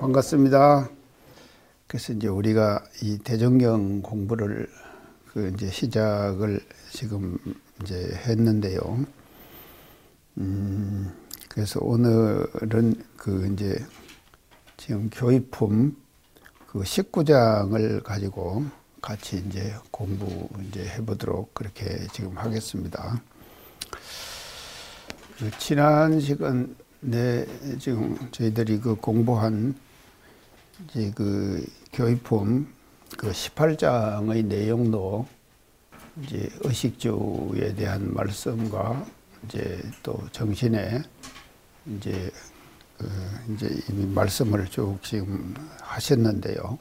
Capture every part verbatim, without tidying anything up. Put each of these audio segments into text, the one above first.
반갑습니다. 그래서 이제 우리가 이 대정경 공부를 그 이제 시작을 지금 이제 했는데요. 음, 그래서 오늘은 그 이제 지금 교의품 그 십구 장을 가지고 같이 이제 공부 이제 해보도록 그렇게 지금 하겠습니다. 그 지난 시간에 지금 저희들이 그 공부한 이제 그 교의품 그 십팔 장의 내용도 이제 의식주에 대한 말씀과 이제 또 정신에 이제 그 이제 이미 말씀을 쭉 지금 하셨는데요.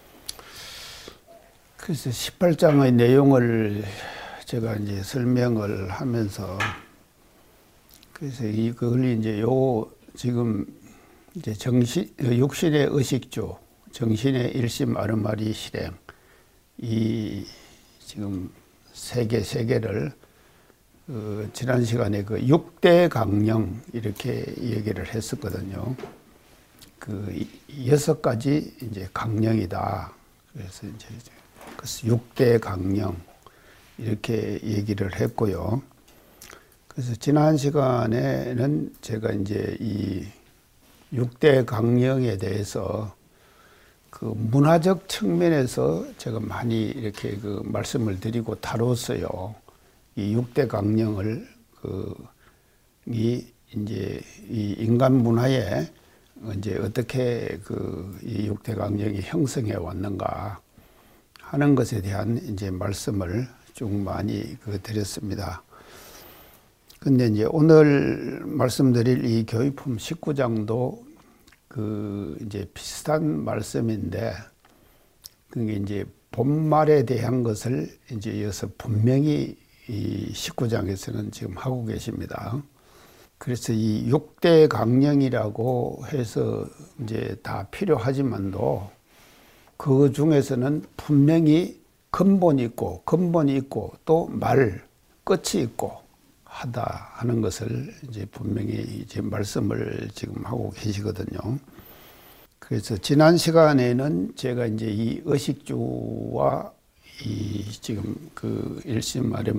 그래서 십팔 장의 내용을 제가 이제 설명을 하면서 그래서 이걸 이제 요 지금 이제 정신 육신의 의식주, 정신의 일심 아르마리 실행 이 지금 세 개 세 개를 그 지난 시간에 그 육 대 강령 이렇게 얘기를 했었거든요. 그 여섯 가지 이제 강령이다. 그래서 이제 그래서 육 대 강령 이렇게 얘기를 했고요. 그래서 지난 시간에는 제가 이제 이 육 대 강령에 대해서 그 문화적 측면에서 제가 많이 이렇게 그 말씀을 드리고 다뤘어요. 이 육 대 강령을 그 이 이제 이 인간 문화에 이제 어떻게 그 이 육 대 강령이 형성해 왔는가 하는 것에 대한 이제 말씀을 쭉 많이 그 드렸습니다. 근데 이제 오늘 말씀드릴 이 교의품 십구 장도 그 이제 비슷한 말씀인데 그게 이제 본말에 대한 것을 이제 이어서 분명히 이 십구 장에서는 지금 하고 계십니다. 그래서 이 육 대 강령이라고 해서 이제 다 필요하지만도 그 중에서는 분명히 근본이 있고 근본이 있고 또 말 끝이 있고 하다 하는 것을 이제 분명히 이제 말씀을 지금 하고 계시거든요. 그래서 지난 시간에는 제가 이제 이 의식주와 이 지금 그 일심 아름